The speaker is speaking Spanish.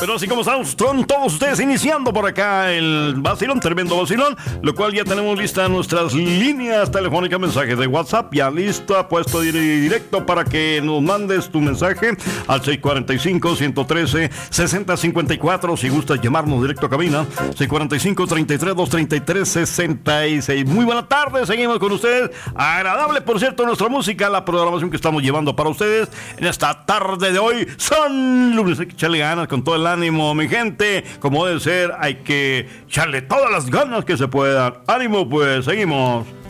Pero así como estamos todos ustedes iniciando por acá el vacilón, tremendo vacilón, lo cual ya tenemos lista nuestras líneas telefónicas, mensajes de WhatsApp, ya lista, puesto directo para que nos mandes tu mensaje al 645-113-6054, si gustas llamarnos directo a cabina, 645-33-233-66. Muy buena tarde, seguimos con ustedes, agradable por cierto nuestra música, la programación que estamos llevando para ustedes en esta tarde de hoy. Son lunes, hay que echarle ganas con todo el ánimo, mi gente, como debe ser, hay que echarle todas las ganas que se puedan. Ánimo, pues, seguimos.